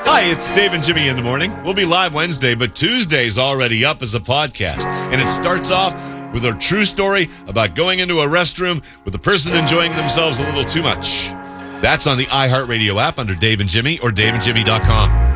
Hi, it's Dave and Jimmy in the morning. We'll be live Wednesday, but Tuesday's already up as a podcast. And it starts off with a true story about going into a restroom with a person enjoying themselves a little too much. That's on the iHeartRadio app under Dave and Jimmy or daveandjimmy.com.